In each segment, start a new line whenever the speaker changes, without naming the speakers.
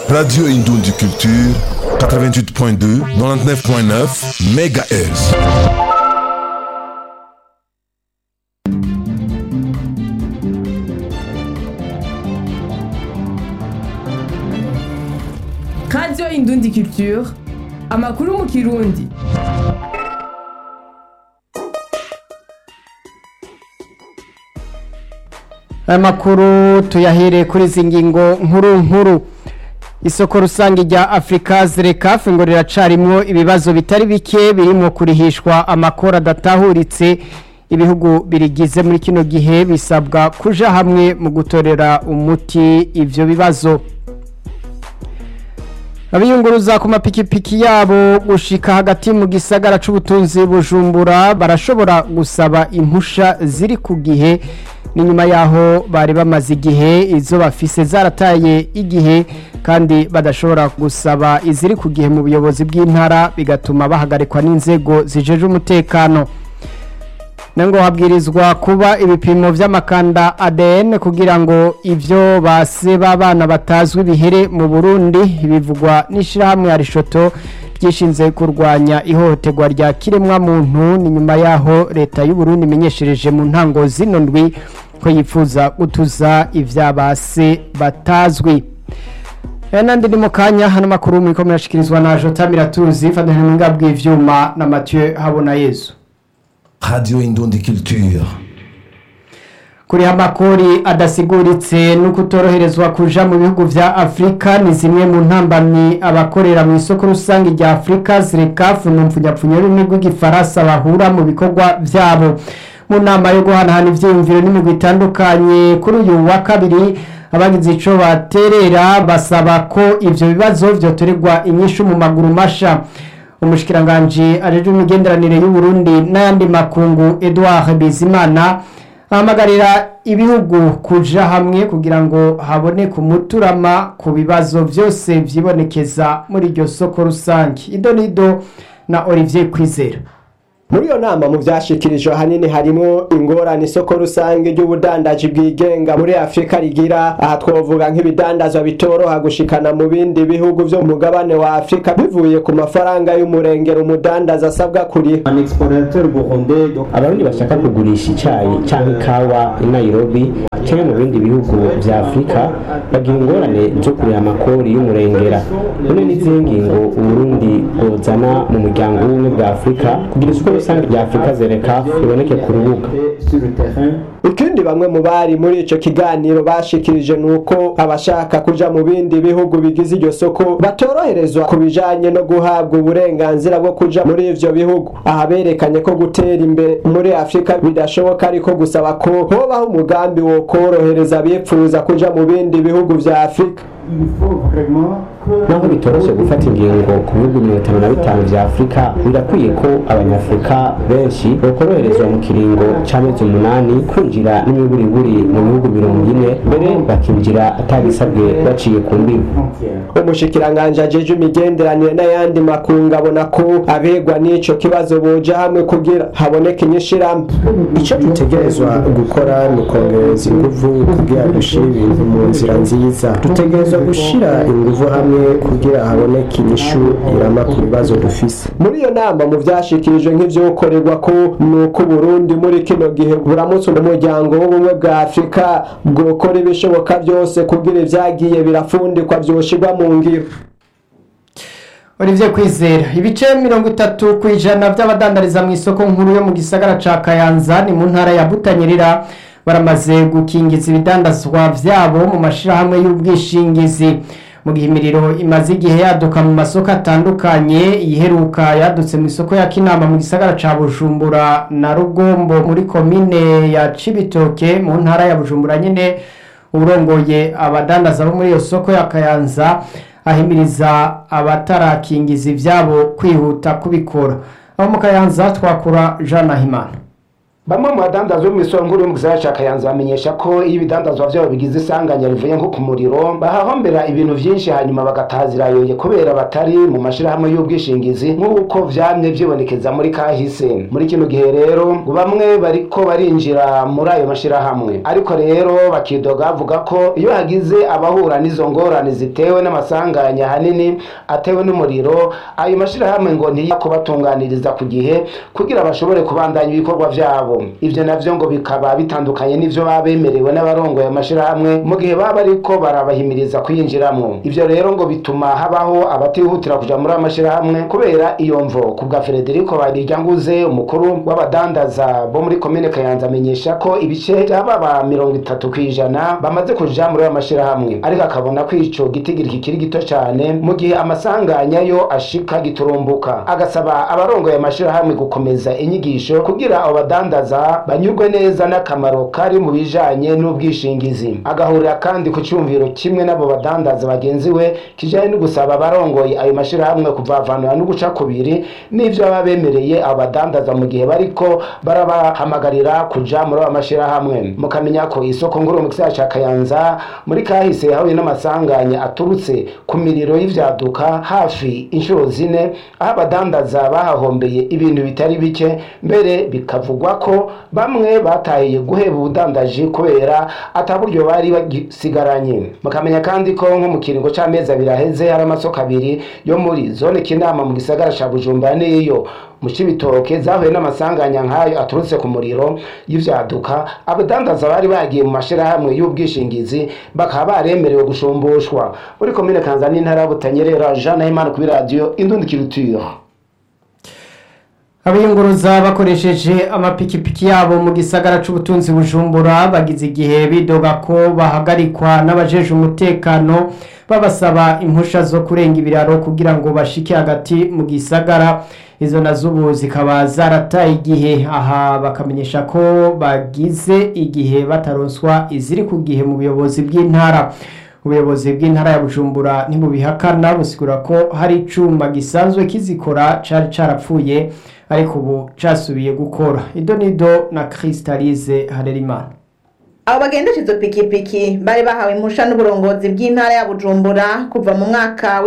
Radio Indundi Culture, 88.2, 99.9 MHz.
Radio Indundi Culture, amakuru mu Kirundi.
Amakuru tuyahere kuri zingingo nkuru. Isoko rusange rya Afrika Zerekafu ngo riracarimwo ibibazo bitari bike birimo kurihishwa amakora adatahuritse. Ibihugu birigize muri kino gihe bisabwa kuja hamwe mu gutorera umuti ivyo bibazo. Abiyunguruza ku mapikipiki yabo gushika hagati mu gisagara c'ubutunzi Bujumbura barashobora gusaba impusha ziri ku gihe. Ni nyuma yaho bari bamaze igihe izo bafise zarataye igihe kandi badashobora gusaba iziri ku gihe mu buyobozi bw'intara bigatuma bahagarikwa n'inzego zijeje umutekano. Nango habwirizwa kuba ibipimo vy'amakanda ADN kugira ngo ivyo base babana batazwi bihere mu Burundi. Bivugwa n'ishirahamwe Arishoto ryishinze kurwanya ihohoterwa rya kiremwa muntu. Ni nyuma yaho leta y'u Burundi imenyeshereje mu ntango zino ndwi ko yifuza gutuza ivyabase batazwi. Nandi ni mukanya hano makuru mu ikomerashikirizwa na Jota Miratuzi fadhana mwingabwe ivyuma na Mathieu Habonayezu.
Radio Indundi Culture.
Kuri amakori adasiguritse no kutoroherezwa kuja mu bihugu vya Afrika ni zimwe mu ntambamyi abakorera mu isoko rusange rya Afrika Zerekafu n'umfunyapfunya rw'igifaransa bahura mu bikorwa vyabo. Mu nama yo guhanahana ivyiyumviro n'imigwi itandukanye kuri uyu wa kabiri abagize ico baterera basaba ko ivyo bibazo vyotorerwa inyishu mu maguru masha. Umushikiranganje ajeje imigenderanire y'u Burundi n'ayandi makungu Edouard Bizimana ahamagarira ibihugu kuja hamwe kugira ngo habone umuturama ku bibazo vyose vyibonekeza muri iryo soko rusange. Idonido na Olivier Kwizera.
Muri iyo nama mu vyashikirijwe hanini harimo ingorane isoko rusange ry'ubudandaji bwigenga muri Afrika rigira. Aha twovuga nk'ibidandazwa bitoroha gushikana mu bindi bihugu vyo mu mugabane wa Afrika bivuye ku mafaranga y'umurengero umudandaza asabwa kuri.
Un exportateur burundais abarundi bashaka kugurisha icayi canke ikawa i Nairobi canke mu bindi bihugu vya Afrika bagira ingorane zo kuriha amakori y'umurengera. None n'izingi ngo Uburundi bwozana mu muryango w'ubumwe bwa Afrika kugira isoko rusange rya Afrika Zerekafu iboneke ku rubuga.
Ikindi bamwe mu bari muri ico kiganiro bashikirije nuko abashaka kuja mu bindi bihugu bigize iryo soko batoroherezwa kubijanye no guhabwa uburenganzira bwo kuja muri ivyo bihugu. Aha berekanye ko gutera imbere muri Afrika bidashoboka ariko gusaba ko hobaho umugambi wo korohereza abipfuza kuja mu bindi bihugu vya Afrika.
Naho bitoroshe gufata ingingo ku bihugu 55 vya Afrika birakwiye ko abanyafrika benshi bakoroherezwa mu kiringo c'amezi 8 kwinjira n'imiburiburi mu bihugu 40 mbere bakinjira atagisabwe baciye ku mbibi.
Umushikiranganje ajeje imigenderanire n'ayandi makungu abona ko abegwa n'ico kibazo boja hamwe kugira haboneke inyishirahamwe.
Ico dutegerezwa gukora ni kongereza inguvu kugira dushire ibintu mu nzira nziza. Dutegerezwa gushira inguvu hamwe kugira haboneke inyishu irama ku bibazo dufise.
Muri iyo nama mu vyashikirijwe nk'ivyokorerwa ko nuko Burundi muri kino gihe buramutse umuryango w'ubumwe bwa Afrika bwokora ibishoboka byose kugira ivyagiye birafundikwa vyoshirwa mu ngiro.
Olivier Kwizera. Ibice 30% by'abadandariza mu isoko nkuru yo mu gisagara ca Kayanza ni mu ntara ya Butanyerera baramaze gukingiza ibidandazwa vyabo mu mashirahamwe y'ubwishingizi. Mu gihe imiriro imaze igihe yaduka mu masoko atandukanye iheruka yadutse mu isoko ya Kinama mu gisagara ca Bujumbura na Rugombo muri komine ya Cibitoke mu ntara ya Bujumbura nyene. Urongoye abadandaza bo muri iyo soko ya Kayanza ahimiriza abatarakingiza ivyabo kwihuta kubikora. Abo mu Kayanza twakura Jean Nahimana.
Bamwe mu badandazwa b'imisoro nkuru yo mu gisagara ca Kayanza bamenyesha ko iyo ibidandazwa vyabo bigize isanganya rivuye nko ku muriro bahahombera ibintu vyinshi hanyuma bagatazirayoye kubera batari mu mashirahamwe y'ubwishingizi nk'uko vyamye vyibonekeza muri kahise. Muri kino gihe rero ngo bamwe bariko barinjira muri ayo mashirahamwe, ariko rero bakidoga bavuga ko iyo hagize abahura n'izo ngorane zitewe n'amasanganya hanini atewe n'umuriro, ayo mashirahamwe ngo ntiyakubatunganiriza ku gihe kugira bashobore kubandanya ibikorwa vyabo. Ivyo navyo ngo bikaba bitandukanye n'ivyo babemerewe n'abarongo ya mashirahamwe mu gihe baba ariko barabahimiriza kuyinjiramwo. Ivyo rero ngo bituma habaho abatihutira kuja muri amashirahamwe kubera iyo mvo. Kubwa Frederico Bariryanguze, umukuru w'abadandaza bo muri komine Kayanza, amenyesha ko ibice by'ababa 30% bamaze kuja muri amashirahamwe, ariko akabona ko ico gitigiri kikiri gito cyane mu gihe amasanganya yo ashika giturumbuka. Agasaba abarongo ya mashirahamwe gukomeza inyigisho kugira abo badandaza banyurwe neza n'akamaro kari mu bijanye n'ubwishingizi. Agahurira kandi ku cyumviro kimwe n'abo badandaza bagenzi we kijanye no gusaba abarongoye ayo mashirahamwe kuvavanura no guca kubiri n'ivyo baba bemereye abo badandaza mu gihe bariko barabahamagarira kuja muri abo mashirahamwe. Mukamenya ko isoko nguru mu gisagara ca Kayanza muri kahise hahuye n'amasanganya aturutse ku miriro y'ivyaduka hafi inshuro 4, aho abadandaza bahahombeye ibintu bitari bike, mbere bikavugwa ko bamwe batahiye guheba ubudandaji kubera ataburyo bari bagisigaranye. Mukamenya kandi ko nko mu kiringo c'amezi 2 aheze hari amasoko 2 yo muri zone Kinama mu gisagara ca Bujumbura n'iyo mu Cibitoke zahuye n'amasanganya nk'ayo aturutse ku muriro y'ivyaduka. Abadandaza bari bagiye mu mashirahamwe y'ubwishingizi bakaba baremerewe gushumbushwa. Muri komine Kanza n'intara Butanyerera, Jean Nahimana kuri radio Indundi Culture.
Abiyunguruza bakoresheje amapikipiki yabo mu gisagara c'ubutunzi Bujumbura bagize igihe bidoga ko bahagarikwa n'abajeje umutekano babasaba impusha zo kurenga ibiraro kugira ngo bashike hagati mu gisagara. Izo nazubu zikaba zarataye igihe. Aha bakamenyesha ko bagize igihe bataronswa iziri ku gihe mu buyobozi bw'intara. Ubuyobozi bw'intara ya Bujumbura ntibubihakana, busigura ko hari icuma gisanzwe kizikora cari carapfuye ariko ubu casubiye gukora. Idonido na Crystalize Harerimana.
Abo bagendesha izo pikipiki bari bahawe impusha n'uburongozi bw'intara ya Bujumbura kuva mu mwaka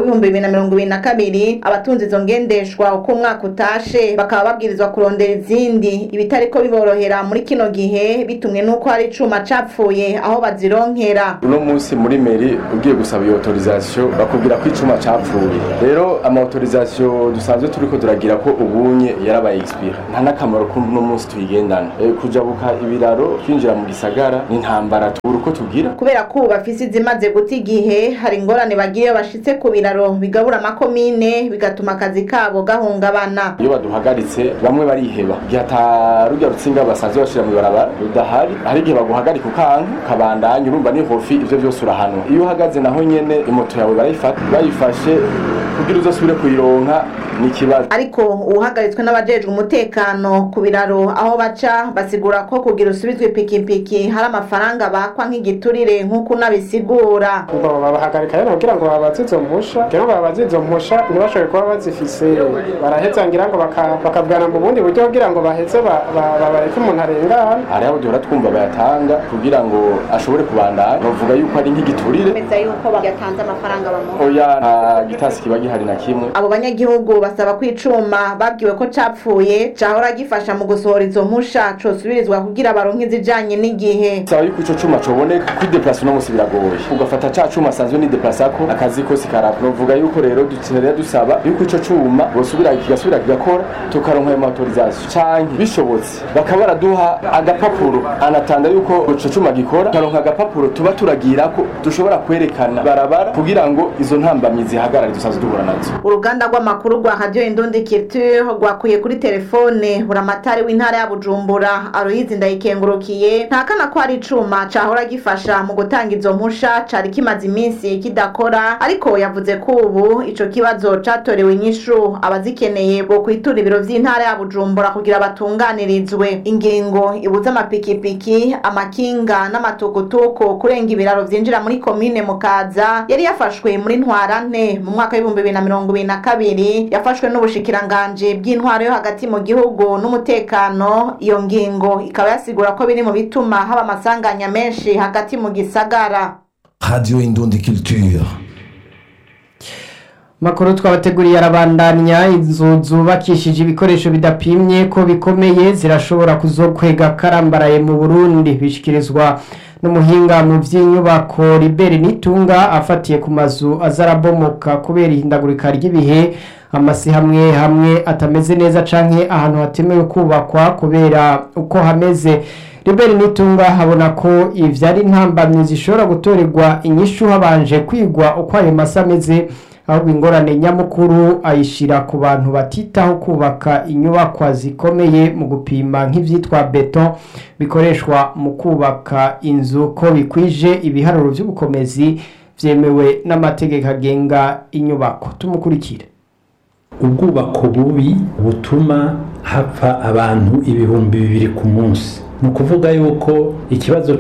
w'2022. Abatunzi izo ngendeshwa uko umwaka utashe bakaba babwirizwa kurondera izindi ibitariko biborohera muri kino gihe bitumwe nuko hari icuma capfuye aho bazironkera.
Uno munsi muri meri ugiye gusaba iyo autorisation bakubwira ko icuma capfuye. Rero ama autorisation dusanzwe turiko turagira ko ubunye yarabaye expire. Nta nakamaro ko uno munsi tuyigendana. Kujabuka ibiraro kwinjira mu gisagara n'intambara uko tugira
kubera ko bafise izimaze guta igihe. Hari ingorane bagiye bashitse ku biraro bigabura amakomine bigatuma akazi kabo gahungabana.
Iyo baduhagaritse bamwe bariheba gihatarujya rutsinga basanzwe bashira mu barabara rudahari, hari igihe baguhagarika ukanka kabandanya urumva ni hofi ivyo byose urahanwa. Iyo uhagaze naho nyene imoto yawe bayifashe kugira uzosubire kuyironka nikibazo.
Ariko uhagaritswe n'abajejwe umutekano ku biraro aho baca basigura ko kugira usubizwe pikipiki hari amafaranga bakwa nk'igiturire nk'uko nabisigura.
Babahagarika rero kugira ngo babaze izo mpusha, kugira ngo babaze izo mpusha ntibashobore kuba bazifise, baraheza ngira ngo bakabwana mu bundi buryo kugira ngo baheze babareke umuntu arengana.
Hari aho duhora twumva bayatanga kugira ngo ashobore kubandanya, bavuga yuko ari nk'igiturire
beza yuko yatanze amafaranga bamuha.
Oya nta gitasi kiba gihari na kimwe.
Abo banyagihugu basaba ko icuma babwiwe ko capfuye cahora gifasha mu gusohora izo mpusha cosubirizwa kugira baronke izijanye n'igihe.
Saba yuko ico cuma coboneka kwideplace no musi biragoye, ugafata ca cuma asanzwe ni deplace ako akazi kose karapfa. Novuga yuko rero duterera dusaba yuko ico cuma bosubira kigakora tukaronka ayo autorisation canke bishobotse bakaba baraduha agapapuro anatanda yuko ico cuma gikora, tukaronka agapapuro tuba turagira ko dushobora kwerekana barabara kugira ngo izo ntambamyi zihagarare dusanzwe duhura nazo.
Uruganda rw'amakuru rwa Radio Indundi Culture rwakuye kuri telefone buramatari w'intara ya Bujumbura Aloyizi Ndayikengurukiye ntakana ko ari icuma cahora gifasha mu gutanga izo mpusha cari kimaze iminsi kidakora, ariko yavuze ko ubu ico kibazo catorewe inyishu abazikeneye bo kwitura ibiro vy'intara ya Bujumbura kugira batunganirizwe. Ingingo ibuza amapikipiki, amakinga n'amatukutuku kurenga ibiraro vyinjira muri komine Mukaza yari yafashwe muri Ntwarante mu mwaka w'2022 yafashwe n'ubushikiranganje bw'intwaro yo hagati mu gihugu n'umutekano. Iyo ngingo ikaba yasigura ko biri mu bituma haba amasanganya menshi hagati mu gisagara.
Radio Indundi Culture.
Makuru twabateguriye arabandanya. Inzu zubakishije ibikoresho bidapimye ko bikomeye zirashobora kuzokwega karambaraye mu Burundi, bishikirizwa n'umuhinga mu vy'inyubako Liberi Nitunga afatiye ku mazu azarabomoka kubera ihindagurika ry'ibihe, amasi hamwe atameze neza canke ahantu hatemewe kubakwa kubera uko hameze. Liberi Nitunga habona ko ivyo ari intambamyi zishobora gutorerwa inyishu habanje kwigwa uko ayo masi ameze, ahubwo ingorane nyamukuru ayishira ku bantu batitaho kubaka inyubakwa zikomeye mu gupima nk'ivyitwa beton bikoreshwa mu kubaka inzu ko bikwije ibiharuro vy'ubukomezi vyemewe n'amategeko agenga inyubako. Tumukurikire.
Ubwubako bubi butuma hapfa abantu 2,000 ku munsi. Nukuvuga yuko ikibazo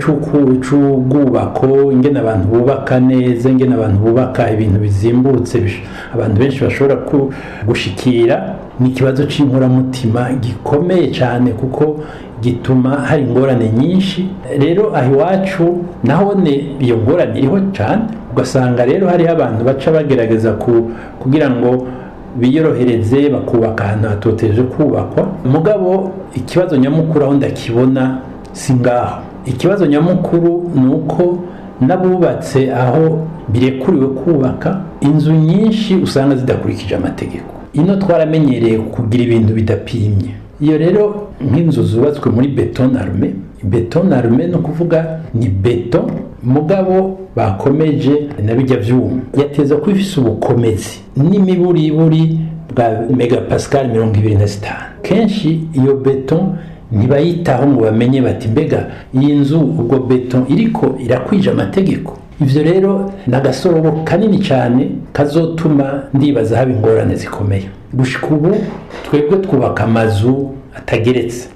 c'ubwubako ingene abantu bubaka neza, ingene abantu bubaka ibintu bizimbutse abantu benshi bashobora gushikira, ni ikibazo c'inkoramutima gikomeye cyane kuko gituma hari ingorane nyinshi. Rero aho iwacu nahone iyo ngorane iriho cyane, ugasanga rero hari abantu baca bagerageza kugira ngo biyorohereze bakubaka ahantu hatoteje kubakwa. Mugabo ikibazo nyamukuru aho ndakibona si ngaho. Ikibazo nyamukuru ni uko n'abubatse aho birekuriwe kubaka inzu nyinshi usanga zidakurikije amategeko. Ino twaramenyereye kugira ibintu bidapimye. Iyo rero nk'inzu zubatswe muri beton armé no kuvuga ni beton mugabo bakomeje nabijya vyuma, yateza ko ifise ubukomezi n'imiburiburi bwa megapascal 25. Kenshi iyo beton ntibayitaho ngo bamenye bati mbega iyi nzu ubwo beton iriko irakwije amategeko. Ivyo rero nagasorobo kanini cyane kazotuma ndibaza haba ingorane zikomeye. Gushika ubu twebwe twubaka amazu atageretse.